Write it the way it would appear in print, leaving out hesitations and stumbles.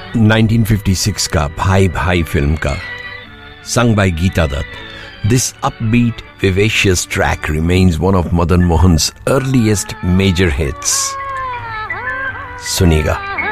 1956 का भाई भाई फिल्म का, sung by Geeta Dutt. This upbeat, vivacious track remains one of Madan Mohan's earliest major hits. सुनिएगा.